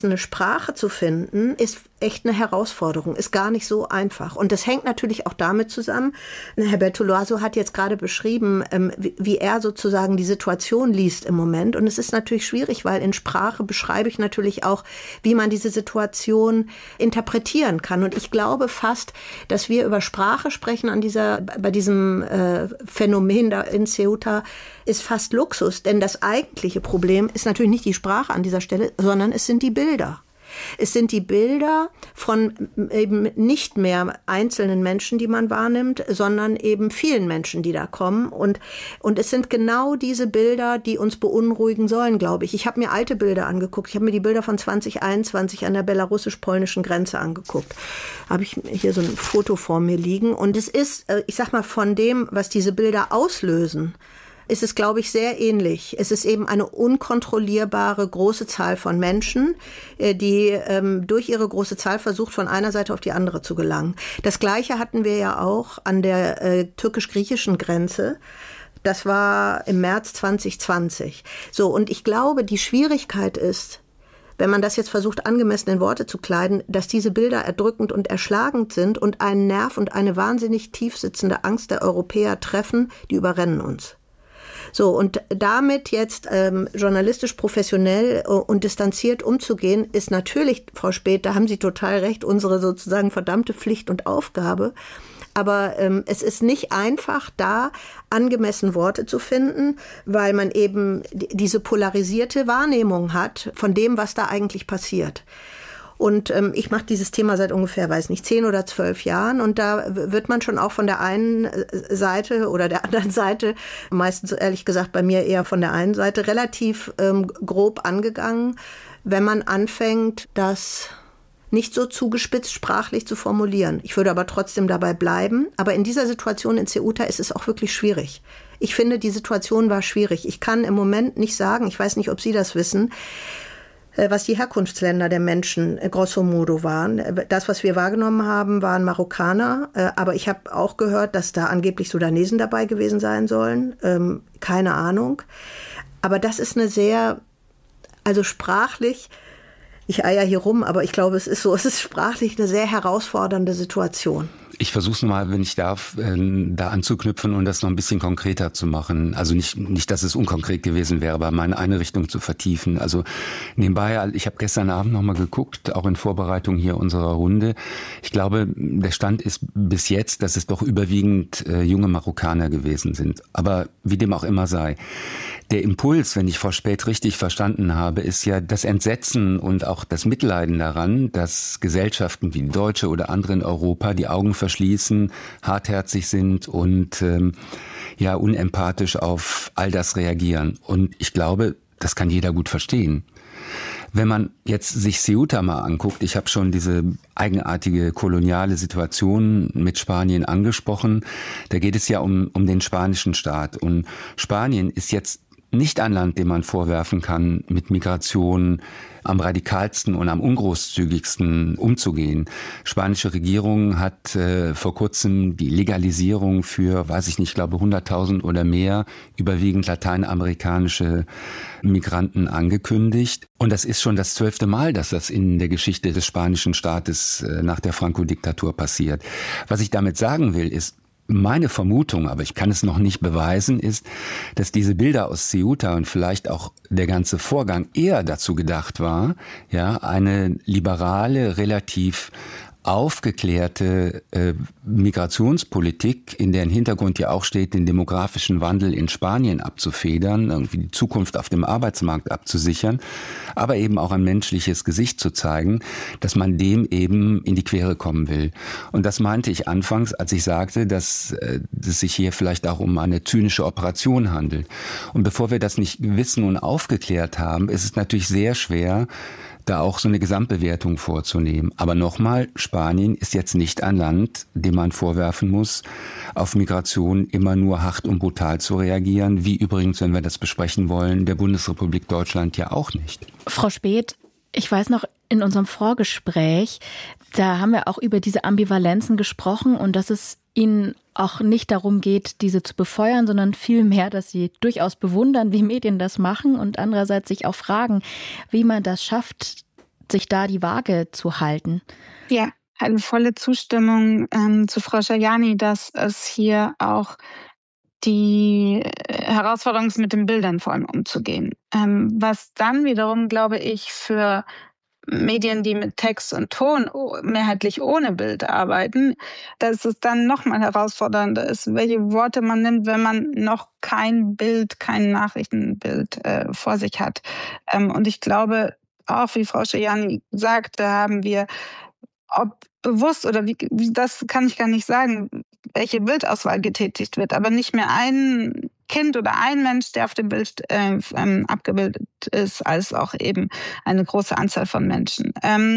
Eine Sprache zu finden, ist echt eine Herausforderung, ist gar nicht so einfach. Und das hängt natürlich auch damit zusammen, Herr Bertolaso hat jetzt gerade beschrieben, wie er sozusagen die Situation liest im Moment. Und es ist natürlich schwierig, weil in Sprache beschreibe ich natürlich auch, wie man diese Situation interpretieren kann. Und ich glaube fast, dass wir über Sprache sprechen bei diesem Phänomen da in Ceuta, ist fast Luxus. Denn das eigentliche Problem ist natürlich nicht die Sprache an dieser Stelle, sondern es sind die Bilder. Es sind die Bilder von eben nicht mehr einzelnen Menschen, die man wahrnimmt, sondern eben vielen Menschen, die da kommen. Und es sind genau diese Bilder, die uns beunruhigen sollen, glaube ich. Ich habe mir alte Bilder angeguckt. Ich habe mir die Bilder von 2021 an der belarussisch-polnischen Grenze angeguckt. Habe ich hier so ein Foto vor mir liegen. Und es ist, ich sag mal, von dem, was diese Bilder auslösen, ist es, glaube ich, sehr ähnlich. Es ist eben eine unkontrollierbare große Zahl von Menschen, die durch ihre große Zahl versucht, von einer Seite auf die andere zu gelangen. Das Gleiche hatten wir ja auch an der türkisch-griechischen Grenze. Das war im März 2020. So, und ich glaube, die Schwierigkeit ist, wenn man das jetzt versucht, angemessen in Worte zu kleiden, dass diese Bilder erdrückend und erschlagend sind und einen Nerv und eine wahnsinnig tief sitzende Angst der Europäer treffen, die überrennen uns. So, und damit jetzt journalistisch professionell und distanziert umzugehen, ist natürlich, Frau Späth, da haben Sie total recht, unsere sozusagen verdammte Pflicht und Aufgabe. Aber es ist nicht einfach, da angemessen Worte zu finden, weil man eben diese polarisierte Wahrnehmung hat von dem, was da eigentlich passiert. Und ich mache dieses Thema seit ungefähr, 10 oder 12 Jahren. Und da wird man schon auch von der einen Seite oder der anderen Seite, meistens ehrlich gesagt bei mir eher von der einen Seite, relativ grob angegangen, wenn man anfängt, das nicht so zugespitzt sprachlich zu formulieren. Ich würde aber trotzdem dabei bleiben. Aber in dieser Situation in Ceuta ist es auch wirklich schwierig. Ich finde, die Situation war schwierig. Ich kann im Moment nicht sagen, ich weiß nicht, ob Sie das wissen, was die Herkunftsländer der Menschen grosso modo waren. Das, was wir wahrgenommen haben, waren Marokkaner. Aber ich habe auch gehört, dass da angeblich Sudanesen dabei gewesen sein sollen. Keine Ahnung. Aber das ist eine sehr, also sprachlich, ich eier hier rum, aber ich glaube, es ist sprachlich eine sehr herausfordernde Situation. Ich versuche es nochmal, wenn ich darf, da anzuknüpfen und das noch ein bisschen konkreter zu machen. Also nicht, dass es unkonkret gewesen wäre, aber meine eine Richtung zu vertiefen. Also nebenbei, ich habe gestern Abend nochmal geguckt, auch in Vorbereitung hier unserer Runde. Ich glaube, der Stand ist bis jetzt, dass es doch überwiegend junge Marokkaner gewesen sind. Aber wie dem auch immer sei. Der Impuls, wenn ich Frau Späth richtig verstanden habe, ist ja das Entsetzen und auch das Mitleiden daran, dass Gesellschaften wie die deutsche oder andere in Europa die Augen verschließen, hartherzig sind und unempathisch auf all das reagieren. Und ich glaube, das kann jeder gut verstehen. Wenn man jetzt sich Ceuta mal anguckt, ich habe schon diese eigenartige koloniale Situation mit Spanien angesprochen, da geht es ja um den spanischen Staat. Und Spanien ist jetzt nicht ein Land, dem man vorwerfen kann, mit Migration am radikalsten und am ungroßzügigsten umzugehen. Spanische Regierung hat vor kurzem die Legalisierung für, ich glaube 100.000 oder mehr, überwiegend lateinamerikanische Migranten angekündigt. Und das ist schon das 12. Mal, dass das in der Geschichte des spanischen Staates nach der Franco-Diktatur passiert. Was ich damit sagen will, ist, meine Vermutung, aber ich kann es noch nicht beweisen, ist, dass diese Bilder aus Ceuta und vielleicht auch der ganze Vorgang eher dazu gedacht war, eine liberale, relativ aufgeklärte Migrationspolitik, in deren Hintergrund ja auch steht, den demografischen Wandel in Spanien abzufedern, irgendwie die Zukunft auf dem Arbeitsmarkt abzusichern, aber eben auch ein menschliches Gesicht zu zeigen, dass man dem eben in die Quere kommen will. Und das meinte ich anfangs, als ich sagte, dass es sich hier vielleicht auch um eine zynische Operation handelt. Und bevor wir das nicht wissen und aufgeklärt haben, ist es natürlich sehr schwer, da auch so eine Gesamtbewertung vorzunehmen. Aber nochmal, Spanien ist jetzt nicht ein Land, dem man vorwerfen muss, auf Migration immer nur hart und brutal zu reagieren, wie übrigens, wenn wir das besprechen wollen, der Bundesrepublik Deutschland ja auch nicht. Frau Späth, ich weiß noch, in unserem Vorgespräch, da haben wir auch über diese Ambivalenzen gesprochen und dass es Ihnen auch nicht darum geht, diese zu befeuern, sondern vielmehr, dass Sie durchaus bewundern, wie Medien das machen und andererseits sich auch fragen, wie man das schafft, sich da die Waage zu halten? Ja, eine volle Zustimmung zu Frau Schajani, dass es hier auch die Herausforderung ist, mit den Bildern vor allem umzugehen. Was dann wiederum, glaube ich, für Medien, die mit Text und Ton mehrheitlich ohne Bild arbeiten, dass es dann nochmal herausfordernder ist, welche Worte man nimmt, wenn man noch kein Bild, kein Nachrichtenbild vor sich hat. Und ich glaube, auch wie Frau Schajani sagt, da haben wir, ob bewusst oder wie, das kann ich gar nicht sagen, welche Bildauswahl getätigt wird, aber nicht mehr ein Kind oder ein Mensch, der auf dem Bild abgebildet ist, als auch eben eine große Anzahl von Menschen.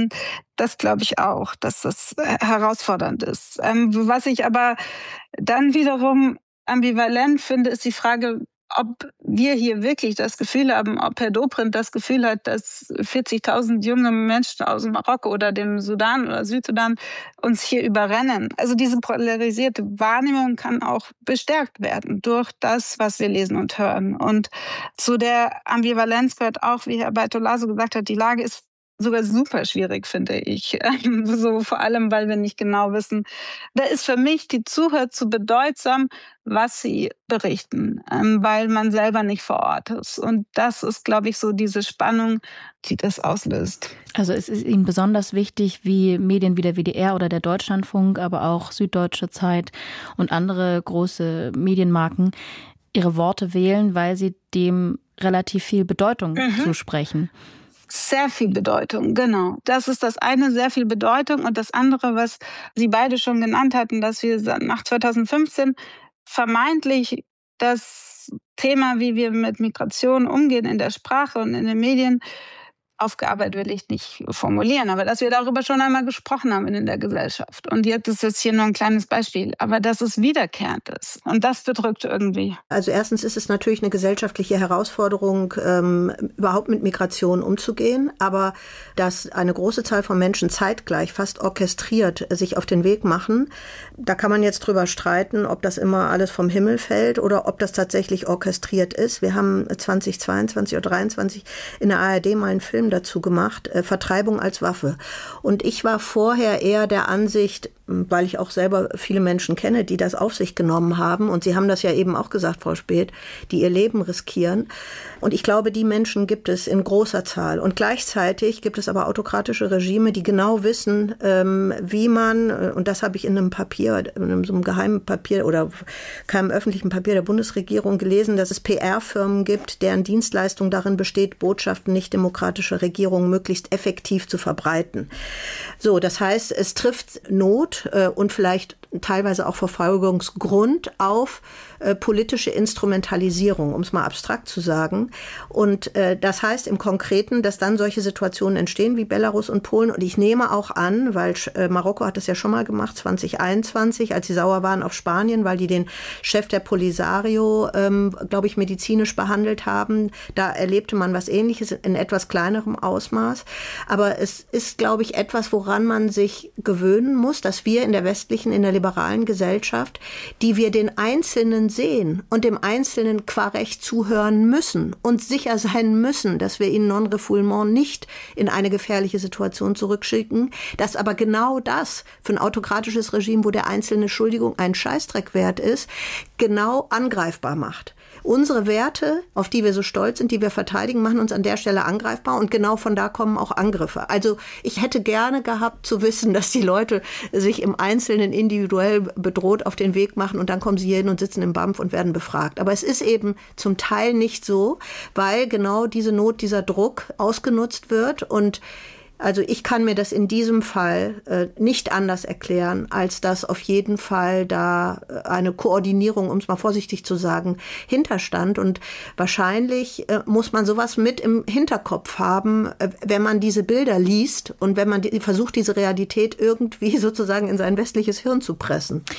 Das glaube ich auch, dass das herausfordernd ist. Was ich aber dann wiederum ambivalent finde, ist die Frage, ob wir hier wirklich das Gefühl haben, ob Herr Dobrindt das Gefühl hat, dass 40.000 junge Menschen aus Marokko oder dem Sudan oder Südsudan uns hier überrennen. Also diese polarisierte Wahrnehmung kann auch bestärkt werden durch das, was wir lesen und hören. Und zu der Ambivalenz gehört auch, wie Herr Bertolaso gesagt hat, die Lage ist sogar super schwierig, finde ich. So vor allem, weil wir nicht genau wissen. Da ist für mich die Zuhörer zu bedeutsam, was sie berichten, weil man selber nicht vor Ort ist. Und das ist, glaube ich, so diese Spannung, die das auslöst. Also es ist Ihnen besonders wichtig, wie Medien wie der WDR oder der Deutschlandfunk, aber auch Süddeutsche Zeit und andere große Medienmarken ihre Worte wählen, weil sie dem relativ viel Bedeutung zusprechen. Sehr viel Bedeutung, genau. Das ist das eine, sehr viel Bedeutung. Und das andere, was Sie beide schon genannt hatten, dass wir nach 2015 vermeintlich das Thema, wie wir mit Migration umgehen in der Sprache und in den Medien, aufgearbeitet will ich nicht formulieren, aber dass wir darüber schon einmal gesprochen haben in der Gesellschaft. Und jetzt ist jetzt hier nur ein kleines Beispiel, aber dass es wiederkehrend ist. Und das bedrückt irgendwie. Also erstens ist es natürlich eine gesellschaftliche Herausforderung, überhaupt mit Migration umzugehen, aber dass eine große Zahl von Menschen zeitgleich, fast orchestriert, sich auf den Weg machen, da kann man jetzt drüber streiten, ob das immer alles vom Himmel fällt oder ob das tatsächlich orchestriert ist. Wir haben 2022 oder 2023 in der ARD mal einen Film dazu gemacht, Vertreibung als Waffe. Und ich war vorher eher der Ansicht, weil ich auch selber viele Menschen kenne, die das auf sich genommen haben. Und Sie haben das ja eben auch gesagt, Frau Späth, die ihr Leben riskieren. Und ich glaube, die Menschen gibt es in großer Zahl. Und gleichzeitig gibt es aber autokratische Regime, die genau wissen, wie man, und das habe ich in einem Papier, in so einem geheimen Papier oder keinem öffentlichen Papier der Bundesregierung gelesen, dass es PR-Firmen gibt, deren Dienstleistung darin besteht, Botschaften nicht demokratischer Regierungen möglichst effektiv zu verbreiten. So, das heißt, es trifft Not und vielleicht teilweise auch Verfolgungsgrund auf politische Instrumentalisierung, um es mal abstrakt zu sagen. Und das heißt im Konkreten, dass dann solche Situationen entstehen wie Belarus und Polen. Und ich nehme auch an, weil Marokko hat das ja schon mal gemacht, 2021, als sie sauer waren auf Spanien, weil die den Chef der Polisario, glaube ich, medizinisch behandelt haben. Da erlebte man was Ähnliches in etwas kleinerem Ausmaß. Aber es ist, glaube ich, etwas, woran man sich gewöhnen muss, dass wir in der westlichen, in der liberalen Gesellschaft, die wir den Einzelnen sehen und dem Einzelnen qua Recht zuhören müssen und sicher sein müssen, dass wir ihn non-refoulement nicht in eine gefährliche Situation zurückschicken, dass aber genau das für ein autokratisches Regime, wo der einzelne Entschuldigung ein Scheißdreck wert ist, genau angreifbar macht. Unsere Werte, auf die wir so stolz sind, die wir verteidigen, machen uns an der Stelle angreifbar und genau von da kommen auch Angriffe. Also ich hätte gerne gehabt zu wissen, dass die Leute sich im Einzelnen individuell bedroht auf den Weg machen und dann kommen sie hier hin und sitzen im BAMF und werden befragt. Aber es ist eben zum Teil nicht so, weil genau diese Not, dieser Druck ausgenutzt wird und also ich kann mir das in diesem Fall nicht anders erklären, als dass auf jeden Fall da eine Koordinierung, um es mal vorsichtig zu sagen, hinterstand. Und wahrscheinlich muss man sowas mit im Hinterkopf haben, wenn man diese Bilder liest und wenn man versucht, diese Realität irgendwie sozusagen in sein westliches Hirn zu pressen.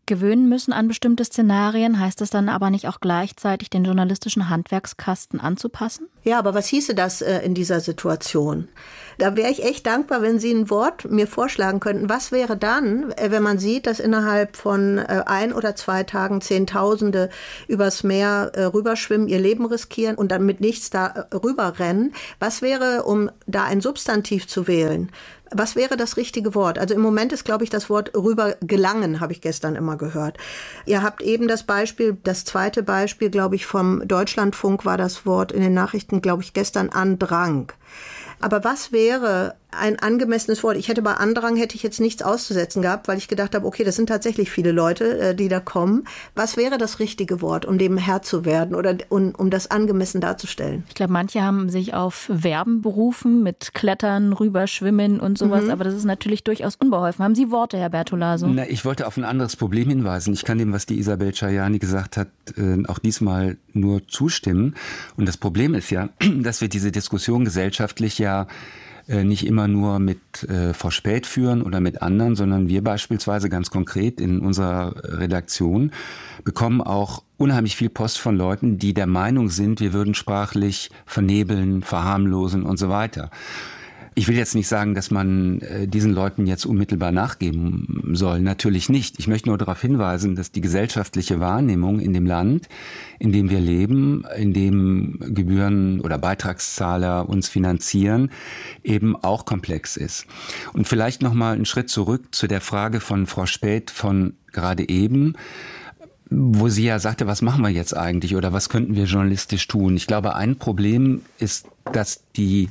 gewöhnen müssen an bestimmte Szenarien, heißt das dann aber nicht auch gleichzeitig den journalistischen Handwerkskasten anzupassen? Ja, aber was hieße das in dieser Situation? Da wäre ich echt dankbar, wenn Sie ein Wort mir vorschlagen könnten. Was wäre dann, wenn man sieht, dass innerhalb von 1 oder 2 Tagen Zehntausende übers Meer rüberschwimmen, ihr Leben riskieren und dann mit nichts da rüberrennen? Was wäre, um da ein Substantiv zu wählen? Was wäre das richtige Wort? Also im Moment ist, glaube ich, das Wort rübergelangen, habe ich gestern immer gehört. Ihr habt eben das Beispiel, das zweite Beispiel, glaube ich, vom Deutschlandfunk war das Wort in den Nachrichten, glaube ich, gestern Andrang. Aber was wäre ein angemessenes Wort? Ich hätte bei Andrang jetzt nichts auszusetzen gehabt, weil ich gedacht habe, okay, das sind tatsächlich viele Leute, die da kommen. Was wäre das richtige Wort, um dem Herr zu werden oder um das angemessen darzustellen? Ich glaube, manche haben sich auf Verben berufen, mit Klettern, Rüberschwimmen und sowas, aber das ist natürlich durchaus unbeholfen. Haben Sie Worte, Herr Bertolaso? Na, ich wollte auf ein anderes Problem hinweisen. Ich kann dem, was die Isabel Cajani gesagt hat, auch diesmal nur zustimmen. Und das Problem ist ja, dass wir diese Diskussion gesellschaftlich ja nicht immer nur mit Frau Späth führen oder mit anderen, sondern wir beispielsweise ganz konkret in unserer Redaktion bekommen auch unheimlich viel Post von Leuten, die der Meinung sind, wir würden sprachlich vernebeln, verharmlosen und so weiter. Ich will jetzt nicht sagen, dass man diesen Leuten jetzt unmittelbar nachgeben soll. Natürlich nicht. Ich möchte nur darauf hinweisen, dass die gesellschaftliche Wahrnehmung in dem Land, in dem wir leben, in dem Gebühren- oder Beitragszahler uns finanzieren, eben auch komplex ist. Und vielleicht noch mal einen Schritt zurück zu der Frage von Frau Späth von gerade eben, wo sie ja sagte, was machen wir jetzt eigentlich oder was könnten wir journalistisch tun? Ich glaube, ein Problem ist, dass die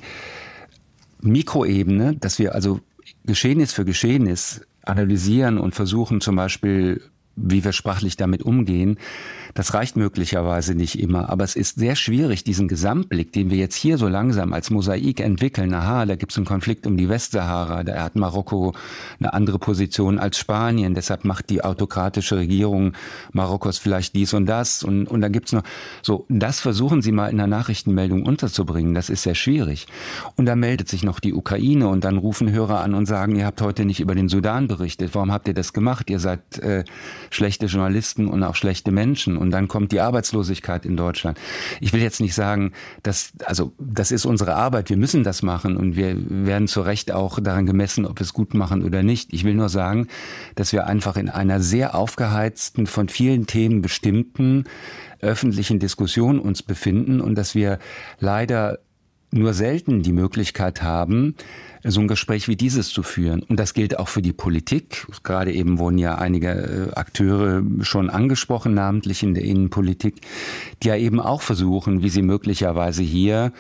Mikroebene, dass wir also Geschehnis für Geschehnis analysieren und versuchen zum Beispiel, wie wir sprachlich damit umgehen, das reicht möglicherweise nicht immer. Aber es ist sehr schwierig, diesen Gesamtblick, den wir jetzt hier so langsam als Mosaik entwickeln. Aha, da gibt es einen Konflikt um die Westsahara, da hat Marokko eine andere Position als Spanien, deshalb macht die autokratische Regierung Marokkos vielleicht dies und das. Und da gibt's noch so, das versuchen Sie mal in der Nachrichtenmeldung unterzubringen, das ist sehr schwierig. Und da meldet sich noch die Ukraine und dann rufen Hörer an und sagen, ihr habt heute nicht über den Sudan berichtet, warum habt ihr das gemacht? Ihr seid schlechte Journalisten und auch schlechte Menschen. Und dann kommt die Arbeitslosigkeit in Deutschland. Ich will jetzt nicht sagen, das ist unsere Arbeit, wir müssen das machen und wir werden zu Recht auch daran gemessen, ob wir es gut machen oder nicht. Ich will nur sagen, dass wir einfach in einer sehr aufgeheizten, von vielen Themen bestimmten öffentlichen Diskussion uns befinden und dass wir leider nur selten die Möglichkeit haben, so ein Gespräch wie dieses zu führen. Und das gilt auch für die Politik. Gerade eben wurden ja einige Akteure schon angesprochen, namentlich in der Innenpolitik, die ja eben auch versuchen, wie sie möglicherweise hier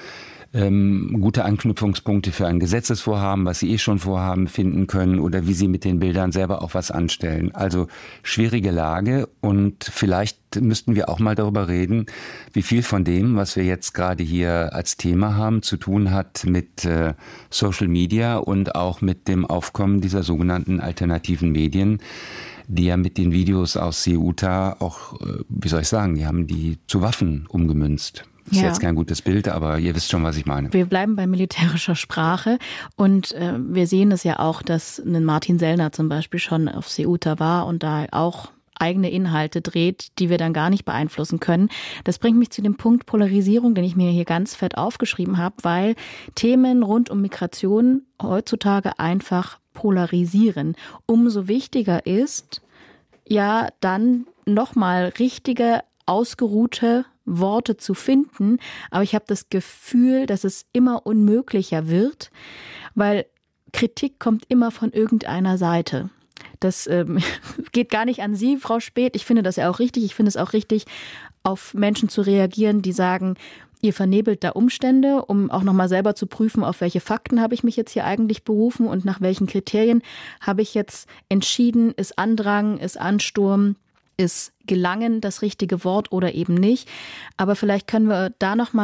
gute Anknüpfungspunkte für ein Gesetzesvorhaben, was sie schon vorhaben, finden können oder wie sie mit den Bildern selber auch was anstellen. Also schwierige Lage und vielleicht müssten wir auch mal darüber reden, wie viel von dem, was wir jetzt gerade hier als Thema haben, zu tun hat mit Social Media und auch mit dem Aufkommen dieser sogenannten alternativen Medien, die ja mit den Videos aus Ceuta auch, wie soll ich sagen, die haben die zu Waffen umgemünzt. Ist jetzt kein gutes Bild, aber ihr wisst schon, was ich meine. Wir bleiben bei militärischer Sprache und wir sehen es ja auch, dass ein Martin Sellner zum Beispiel schon auf Ceuta war und da auch eigene Inhalte dreht, die wir dann gar nicht beeinflussen können. Das bringt mich zu dem Punkt Polarisierung, den ich mir hier ganz fett aufgeschrieben habe, weil Themen rund um Migration heutzutage einfach polarisieren. Umso wichtiger ist, ja, dann nochmal richtige, ausgeruhte Worte zu finden, aber ich habe das Gefühl, dass es immer unmöglicher wird, weil Kritik kommt immer von irgendeiner Seite. Das geht gar nicht an Sie, Frau Späth. Ich finde das ja auch richtig. Ich finde es auch richtig, auf Menschen zu reagieren, die sagen, ihr vernebelt da Umstände, um auch nochmal selber zu prüfen, auf welche Fakten habe ich mich jetzt hier eigentlich berufen und nach welchen Kriterien habe ich jetzt entschieden, ist Andrang, ist Ansturm, ist Gelangen das richtige Wort oder eben nicht. Aber vielleicht können wir da nochmal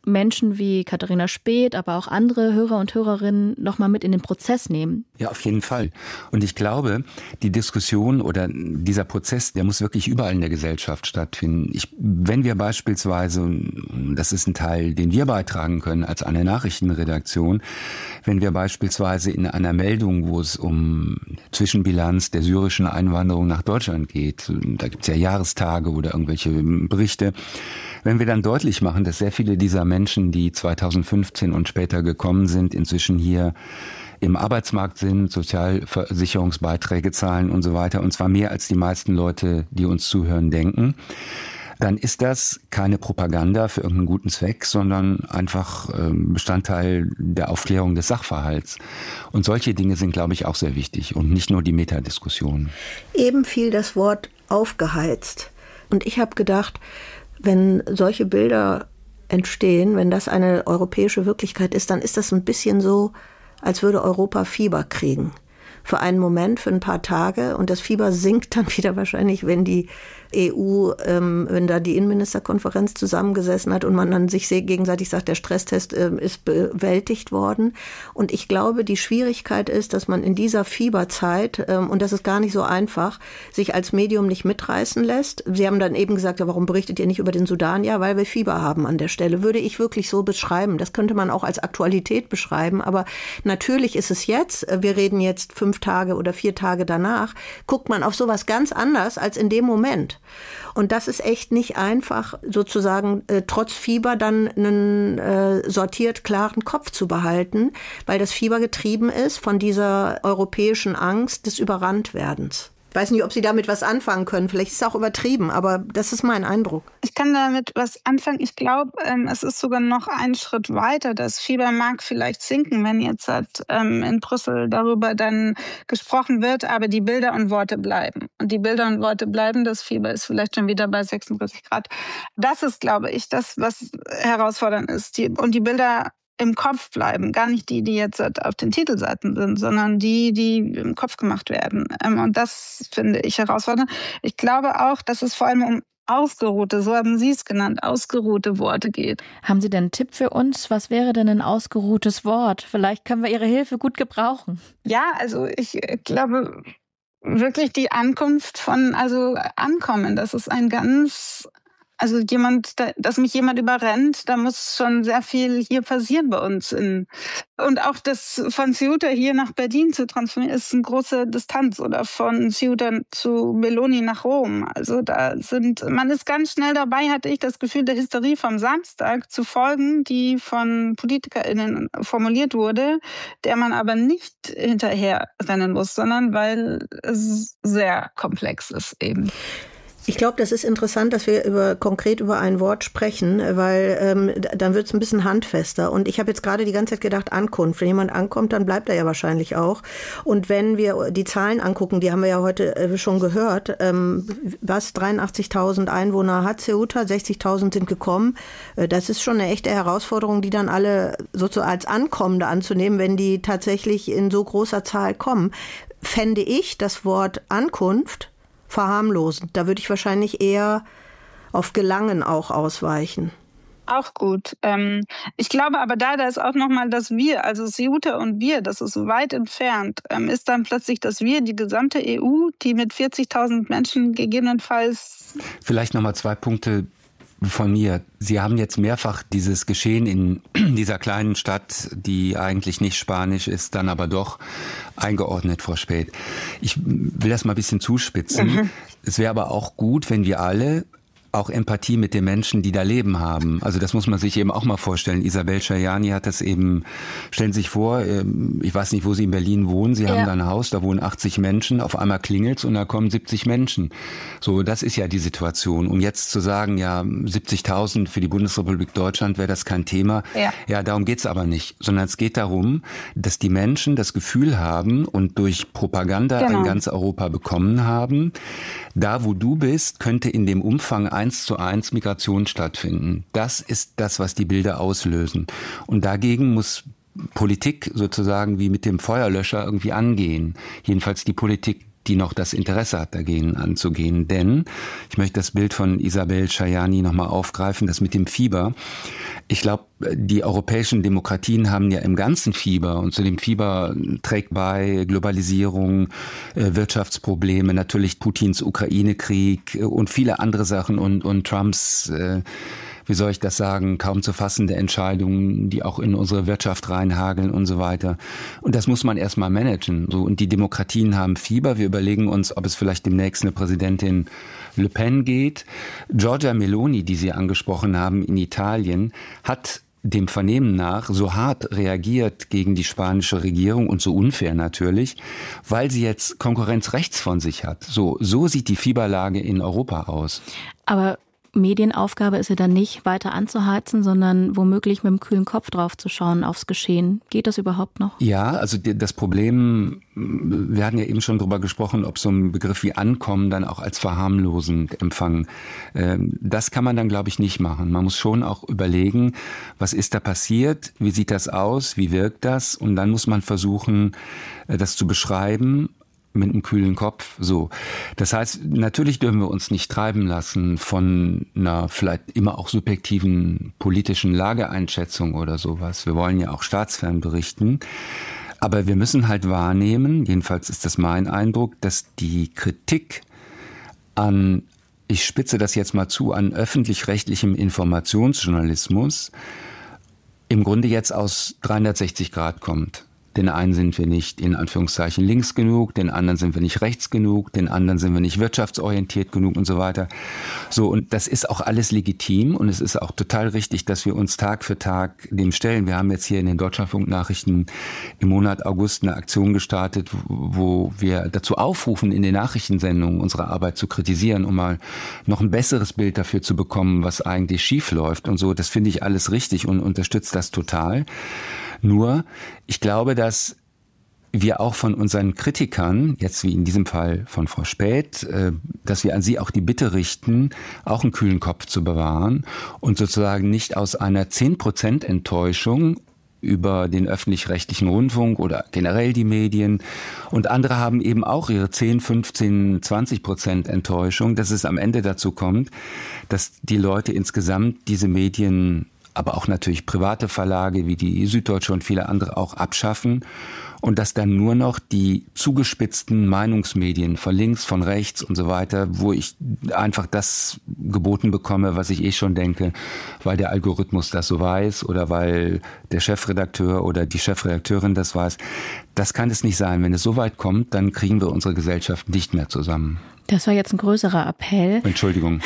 Menschen wie Katharina Späth, aber auch andere Hörer und Hörerinnen nochmal mit in den Prozess nehmen. Ja, auf jeden Fall. Und ich glaube, die Diskussion oder dieser Prozess, der muss wirklich überall in der Gesellschaft stattfinden. Wenn wir beispielsweise, das ist ein Teil, den wir beitragen können als eine Nachrichtenredaktion, wenn wir beispielsweise in einer Meldung, wo es um Zwischenbilanz der syrischen Einwanderung nach Deutschland geht, da gibt es ja Jahrestage oder irgendwelche Berichte, wenn wir dann deutlich machen, dass sehr viele dieser Menschen, die 2015 und später gekommen sind, inzwischen hier im Arbeitsmarkt sind, Sozialversicherungsbeiträge zahlen und so weiter, und zwar mehr als die meisten Leute, die uns zuhören, denken, dann ist das keine Propaganda für irgendeinen guten Zweck, sondern einfach Bestandteil der Aufklärung des Sachverhalts. Und solche Dinge sind, glaube ich, auch sehr wichtig und nicht nur die Metadiskussion. Eben fiel das Wort aufgeheizt. Und ich habe gedacht, wenn solche Bilder entstehen, wenn das eine europäische Wirklichkeit ist, dann ist das ein bisschen so, als würde Europa Fieber kriegen. Für einen Moment, für ein paar Tage. Und das Fieber sinkt dann wieder wahrscheinlich, wenn die EU, wenn da die Innenministerkonferenz zusammengesessen hat und man dann sich gegenseitig sagt, der Stresstest ist bewältigt worden. Und ich glaube, die Schwierigkeit ist, dass man in dieser Fieberzeit, und das ist gar nicht so einfach, sich als Medium nicht mitreißen lässt. Sie haben dann eben gesagt, ja, warum berichtet ihr nicht über den Sudan? Ja, weil wir Fieber haben an der Stelle. Würde ich wirklich so beschreiben. Das könnte man auch als Aktualität beschreiben. Aber natürlich ist es jetzt, wir reden jetzt 5 Tage oder 4 Tage danach, guckt man auf sowas ganz anders als in dem Moment. Und das ist echt nicht einfach, sozusagen trotz Fieber dann einen sortiert klaren Kopf zu behalten, weil das Fieber getrieben ist von dieser europäischen Angst des Überranntwerdens. Ich weiß nicht, ob Sie damit was anfangen können. Vielleicht ist es auch übertrieben, aber das ist mein Eindruck. Ich kann damit was anfangen. Ich glaube, es ist sogar noch einen Schritt weiter. Das Fieber mag vielleicht sinken, wenn jetzt in Brüssel darüber dann gesprochen wird, aber die Bilder und Worte bleiben. Und die Bilder und Worte bleiben. Das Fieber ist vielleicht schon wieder bei 36 Grad. Das ist, glaube ich, das, was herausfordernd ist. Und die Bilder im Kopf bleiben. Gar nicht die jetzt auf den Titelseiten sind, sondern die im Kopf gemacht werden. Und das finde ich herausfordernd. Ich glaube auch, dass es vor allem um ausgeruhte, so haben Sie es genannt, ausgeruhte Worte geht. Haben Sie denn einen Tipp für uns? Was wäre denn ein ausgeruhtes Wort? Vielleicht können wir Ihre Hilfe gut gebrauchen. Ja, also ich glaube wirklich die Ankunft Ankommen. Das ist also dass mich jemand überrennt, da muss schon sehr viel hier passieren bei uns. Und auch das von Ceuta hier nach Berlin zu transformieren, ist eine große Distanz. Oder von Ceuta zu Meloni nach Rom. Also man ist ganz schnell dabei, hatte ich das Gefühl, der Hysterie vom Samstag zu folgen, die von PolitikerInnen formuliert wurde, der man aber nicht hinterher rennen muss, sondern weil es sehr komplex ist eben. Ich glaube, das ist interessant, dass wir konkret über ein Wort sprechen, weil dann wird es ein bisschen handfester. Und ich habe jetzt gerade die ganze Zeit gedacht, Ankunft. Wenn jemand ankommt, dann bleibt er ja wahrscheinlich auch. Und wenn wir die Zahlen angucken, die haben wir ja heute schon gehört, 83.000 Einwohner hat Ceuta, 60.000 sind gekommen. Das ist schon eine echte Herausforderung, die dann alle sozusagen als Ankommende anzunehmen, wenn die tatsächlich in so großer Zahl kommen. Fände ich das Wort Ankunft verharmlosend. Da würde ich wahrscheinlich eher auf Gelangen auch ausweichen. Auch gut. Ich glaube aber da ist auch nochmal das Wir, also Ceuta und wir, das ist weit entfernt. Ist dann plötzlich das Wir, die gesamte EU, die mit 40.000 Menschen gegebenenfalls... Vielleicht nochmal 2 Punkte von mir. Sie haben jetzt mehrfach dieses Geschehen in dieser kleinen Stadt, die eigentlich nicht spanisch ist, dann aber doch eingeordnet, Frau Späth. Ich will das mal ein bisschen zuspitzen. Es wäre aber auch gut, wenn wir alle auch Empathie mit den Menschen, die da leben, haben. Also das muss man sich eben auch mal vorstellen. Isabel Schajani hat das eben, stellen Sie sich vor, ich weiß nicht, wo Sie in Berlin wohnen, Sie haben da ein Haus, da wohnen 80 Menschen, auf einmal klingelt's und da kommen 70 Menschen. So, das ist ja die Situation. Um jetzt zu sagen, ja, 70.000 für die Bundesrepublik Deutschland wäre das kein Thema. Ja, darum geht's aber nicht. Sondern es geht darum, dass die Menschen das Gefühl haben und durch Propaganda in ganz Europa bekommen haben, da wo du bist, könnte in dem Umfang 1:1 Migration stattfinden. Das ist das, was die Bilder auslösen. Und dagegen muss Politik sozusagen wie mit dem Feuerlöscher irgendwie angehen. Jedenfalls die Politik die noch das Interesse hat, dagegen anzugehen. Denn, ich möchte das Bild von Isabel Schajani nochmal aufgreifen, das mit dem Fieber. Ich glaube, die europäischen Demokratien haben ja im ganzen Fieber, und zu dem Fieber trägt bei Globalisierung, Wirtschaftsprobleme, natürlich Putins Ukraine-Krieg und viele andere Sachen und Trumps, wie soll ich das sagen, kaum zu fassende Entscheidungen, die auch in unsere Wirtschaft reinhageln und so weiter. Und das muss man erstmal managen. So, und die Demokratien haben Fieber. Wir überlegen uns, ob es vielleicht demnächst eine Präsidentin Le Pen geht. Giorgia Meloni, die Sie angesprochen haben, in Italien, hat dem Vernehmen nach so hart reagiert gegen die spanische Regierung und so unfair natürlich, weil sie jetzt Konkurrenz rechts von sich hat. So sieht die Fieberlage in Europa aus. Aber Medienaufgabe ist ja dann nicht weiter anzuheizen, sondern womöglich mit dem kühlen Kopf drauf zu schauen aufs Geschehen. Geht das überhaupt noch? Ja, also das Problem, wir hatten ja eben schon drüber gesprochen, ob so ein Begriff wie Ankommen dann auch als verharmlosend empfangen. Das kann man dann, glaube ich, nicht machen. Man muss schon auch überlegen, was ist da passiert, wie sieht das aus, wie wirkt das? Und dann muss man versuchen, das zu beschreiben, mit einem kühlen Kopf, so. Das heißt, natürlich dürfen wir uns nicht treiben lassen von einer vielleicht immer auch subjektiven politischen Lageeinschätzung oder sowas. Wir wollen ja auch staatsfern berichten. Aber wir müssen halt wahrnehmen, jedenfalls ist das mein Eindruck, dass die Kritik an, ich spitze das jetzt mal zu, an öffentlich-rechtlichem Informationsjournalismus im Grunde jetzt aus 360 Grad kommt. Den einen sind wir nicht in Anführungszeichen links genug, den anderen sind wir nicht rechts genug, den anderen sind wir nicht wirtschaftsorientiert genug und so weiter. So, und das ist auch alles legitim und es ist auch total richtig, dass wir uns Tag für Tag dem stellen. Wir haben jetzt hier in den Deutschlandfunk-Nachrichten im Monat August eine Aktion gestartet, wo wir dazu aufrufen, in den Nachrichtensendungen unsere Arbeit zu kritisieren, um mal noch ein besseres Bild dafür zu bekommen, was eigentlich schief läuft und so. Das finde ich alles richtig und unterstützt das total. Nur, ich glaube, dass wir auch von unseren Kritikern, jetzt wie in diesem Fall von Frau Späth, dass wir an sie auch die Bitte richten, auch einen kühlen Kopf zu bewahren und sozusagen nicht aus einer 10% Enttäuschung über den öffentlich-rechtlichen Rundfunk oder generell die Medien. Und andere haben eben auch ihre 10, 15, 20% Enttäuschung, dass es am Ende dazu kommt, dass die Leute insgesamt diese Medien, aber auch natürlich private Verlage wie die Süddeutsche und viele andere auch abschaffen und dass dann nur noch die zugespitzten Meinungsmedien von links, von rechts und so weiter, wo ich einfach das geboten bekomme, was ich schon denke, weil der Algorithmus das so weiß oder weil der Chefredakteur oder die Chefredakteurin das weiß. Das kann es nicht sein. Wenn es so weit kommt, dann kriegen wir unsere Gesellschaft nicht mehr zusammen. Das war jetzt ein größerer Appell. Entschuldigung.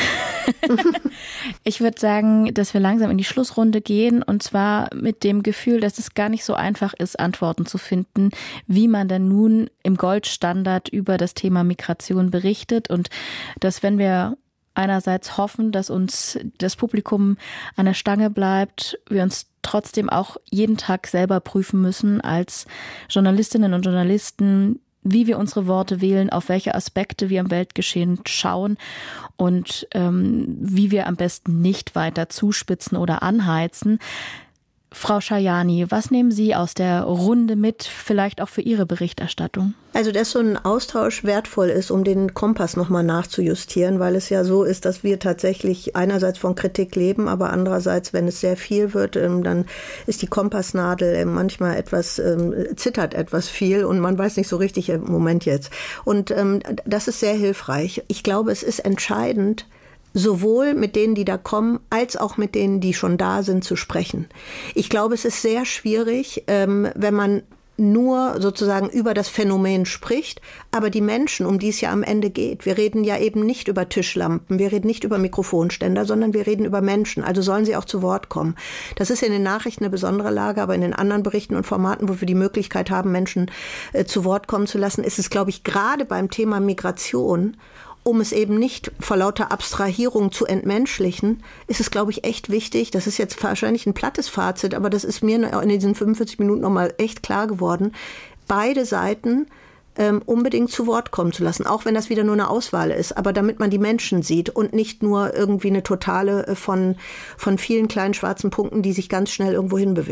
Ich würde sagen, dass wir langsam in die Schlussrunde gehen und zwar mit dem Gefühl, dass es gar nicht so einfach ist, Antworten zu finden, wie man denn nun im Goldstandard über das Thema Migration berichtet und dass, wenn wir einerseits hoffen, dass uns das Publikum an der Stange bleibt, wir uns trotzdem auch jeden Tag selber prüfen müssen als Journalistinnen und Journalisten, wie wir unsere Worte wählen, auf welche Aspekte wir im Weltgeschehen schauen und wie wir am besten nicht weiter zuspitzen oder anheizen. Frau Schajani, was nehmen Sie aus der Runde mit, vielleicht auch für Ihre Berichterstattung? Also, dass so ein Austausch wertvoll ist, um den Kompass nochmal nachzujustieren, weil es ja so ist, dass wir tatsächlich einerseits von Kritik leben, aber andererseits, wenn es sehr viel wird, dann ist die Kompassnadel manchmal etwas, zittert etwas viel und man weiß nicht so richtig im Moment jetzt. Und das ist sehr hilfreich. Ich glaube, es ist entscheidend, sowohl mit denen, die da kommen, als auch mit denen, die schon da sind, zu sprechen. Ich glaube, es ist sehr schwierig, wenn man nur sozusagen über das Phänomen spricht, aber die Menschen, um die es ja am Ende geht. Wir reden ja eben nicht über Tischlampen, wir reden nicht über Mikrofonständer, sondern wir reden über Menschen. Also sollen sie auch zu Wort kommen. Das ist in den Nachrichten eine besondere Lage, aber in den anderen Berichten und Formaten, wo wir die Möglichkeit haben, Menschen zu Wort kommen zu lassen, ist es, glaube ich, gerade beim Thema Migration, um es eben nicht vor lauter Abstrahierung zu entmenschlichen, ist es, glaube ich, echt wichtig, das ist jetzt wahrscheinlich ein plattes Fazit, aber das ist mir in diesen 45 Minuten nochmal echt klar geworden, beide Seiten unbedingt zu Wort kommen zu lassen, auch wenn das wieder nur eine Auswahl ist, aber damit man die Menschen sieht und nicht nur irgendwie eine Totale von vielen kleinen schwarzen Punkten, die sich ganz schnell irgendwo hinbewegen.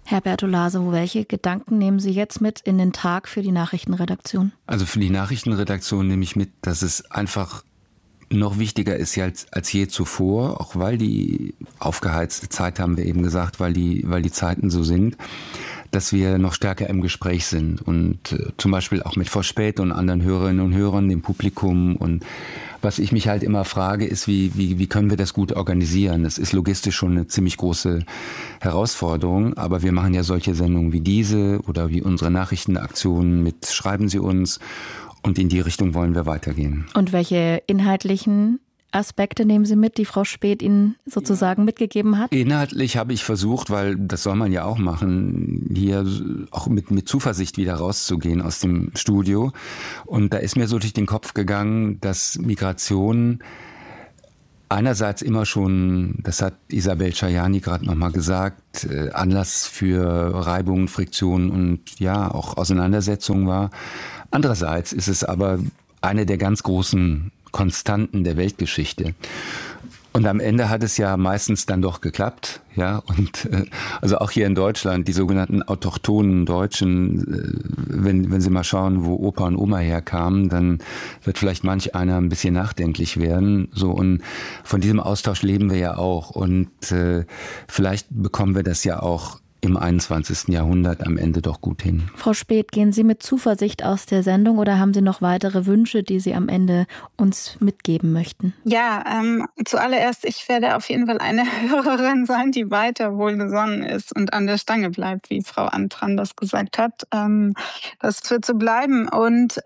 Herr Bertolaso, welche Gedanken nehmen Sie jetzt mit in den Tag für die Nachrichtenredaktion? Also für die Nachrichtenredaktion nehme ich mit, dass es einfach noch wichtiger ist als je zuvor, auch weil die aufgeheizte Zeit, haben wir eben gesagt, weil die Zeiten so sind, dass wir noch stärker im Gespräch sind und zum Beispiel auch mit Frau Späth und anderen Hörerinnen und Hörern, dem Publikum. Und was ich mich halt immer frage, ist, wie können wir das gut organisieren? Das ist logistisch schon eine ziemlich große Herausforderung, aber wir machen ja solche Sendungen wie diese oder wie unsere Nachrichtenaktionen mit Schreiben Sie uns, und in die Richtung wollen wir weitergehen. Und welche inhaltlichen Aspekte nehmen Sie mit, die Frau Späth Ihnen sozusagen mitgegeben hat? Inhaltlich habe ich versucht, weil das soll man ja auch machen, hier auch mit Zuversicht wieder rauszugehen aus dem Studio. Und da ist mir so durch den Kopf gegangen, dass Migration einerseits immer schon, das hat Isabel Schajani gerade nochmal gesagt, Anlass für Reibungen, Friktionen und ja, auch Auseinandersetzungen war. Andererseits ist es aber eine der ganz großen Konstanten der Weltgeschichte. Und am Ende hat es ja meistens dann doch geklappt, ja. Und also auch hier in Deutschland, die sogenannten autochthonen Deutschen, wenn Sie mal schauen, wo Opa und Oma herkamen, dann wird vielleicht manch einer ein bisschen nachdenklich werden. So, und von diesem Austausch leben wir ja auch. Und vielleicht bekommen wir das ja auch im 21. Jahrhundert am Ende doch gut hin. Frau Späth, gehen Sie mit Zuversicht aus der Sendung oder haben Sie noch weitere Wünsche, die Sie am Ende uns mitgeben möchten? Ja, zuallererst, ich werde auf jeden Fall eine Hörerin sein, die weiter wohlgesonnen ist und an der Stange bleibt, wie Frau Antran das gesagt hat. Das wird so bleiben. Und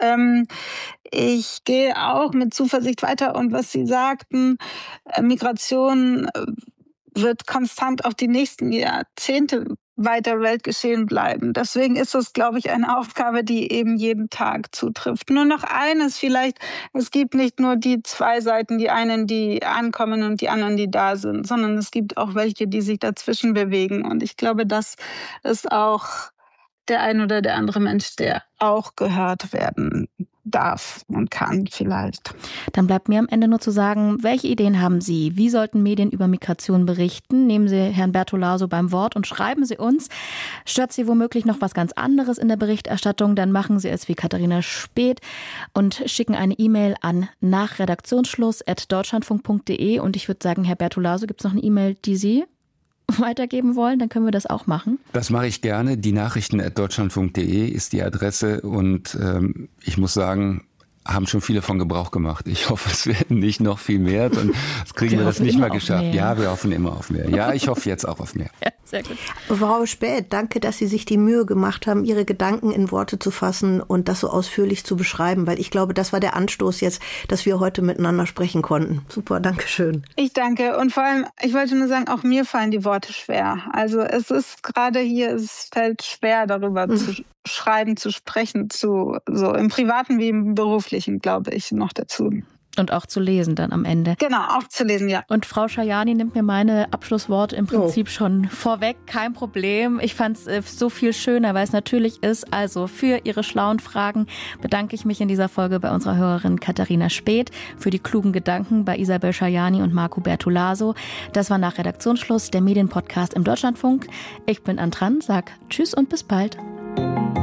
ich gehe auch mit Zuversicht weiter. Und was Sie sagten, Migration wird konstant auch die nächsten Jahrzehnte weiter Weltgeschehen bleiben. Deswegen ist das, glaube ich, eine Aufgabe, die eben jeden Tag zutrifft. Nur noch eines vielleicht, es gibt nicht nur die zwei Seiten, die einen, die ankommen und die anderen, die da sind, sondern es gibt auch welche, die sich dazwischen bewegen. Und ich glaube, das ist auch der ein oder der andere Mensch, der auch gehört werden darf und kann vielleicht. Dann bleibt mir am Ende nur zu sagen, welche Ideen haben Sie? Wie sollten Medien über Migration berichten? Nehmen Sie Herrn Bertolaso beim Wort und schreiben Sie uns. Stört Sie womöglich noch was ganz anderes in der Berichterstattung? Dann machen Sie es wie Katharina Späth und schicken eine E-Mail an nachredaktionsschluss@deutschlandfunk.de. Und ich würde sagen, Herr Bertolaso, gibt es noch eine E-Mail, die Sie weitergeben wollen, dann können wir das auch machen. Das mache ich gerne. Die Nachrichten@deutschlandfunk.de ist die Adresse und ich muss sagen, haben schon viele von Gebrauch gemacht. Ich hoffe, es werden nicht noch viel mehr und das kriegen wir das nicht mal geschafft. Mehr. Ja, wir hoffen immer auf mehr. Ja, ich hoffe jetzt auch auf mehr. Ja, sehr gut. Frau Späth, danke, dass Sie sich die Mühe gemacht haben, Ihre Gedanken in Worte zu fassen und das so ausführlich zu beschreiben, weil ich glaube, das war der Anstoß jetzt, dass wir heute miteinander sprechen konnten. Super, danke schön. Ich danke und vor allem, ich wollte nur sagen, auch mir fallen die Worte schwer. Also es ist gerade hier, es fällt schwer, darüber zu schreiben, zu sprechen, so im Privaten wie im Beruflichen, glaube ich, noch dazu. Und auch zu lesen dann am Ende. Genau, auch zu lesen, ja. Und Frau Schajani nimmt mir meine Abschlussworte im Prinzip schon vorweg. Kein Problem. Ich fand es so viel schöner, weil es natürlich ist. Also für Ihre schlauen Fragen bedanke ich mich in dieser Folge bei unserer Hörerin Katharina Späth, für die klugen Gedanken bei Isabel Schajani und Marco Bertolaso. Das war nach Redaktionsschluss, der Medienpodcast im Deutschlandfunk. Ich bin Antran, sag Tschüss und bis bald.